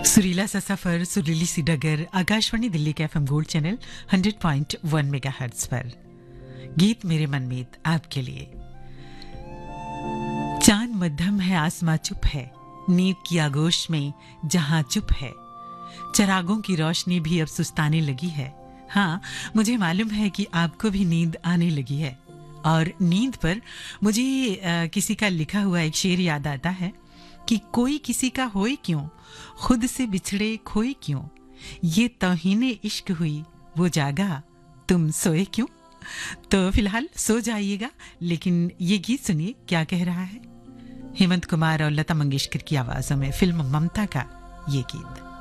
सुरीला सा सफर, सुरीली सी डगर। आकाशवाणी दिल्ली के एफएम गोल्ड चैनल 100.1 मेगाहर्ट्ज पर गीत मेरे मनमीत आपके लिए। चांद मध्यम है, आसमां चुप है, नींद की आगोश में जहां चुप है, चरागों की रोशनी भी अब सुस्ताने लगी है। हाँ, मुझे मालूम है कि आपको भी नींद आने लगी है। और नींद पर मुझे किसी का लिखा हुआ एक शेर याद आता है कि कोई किसी का होए क्यों, खुद से बिछड़े खोए क्यों, ये तौहीने इश्क हुई वो जागा, तुम सोए क्यों। तो फिलहाल सो जाइएगा, लेकिन ये गीत सुनिए क्या कह रहा है। हेमंत कुमार और लता मंगेशकर की आवाजों में फिल्म ममता का ये गीत।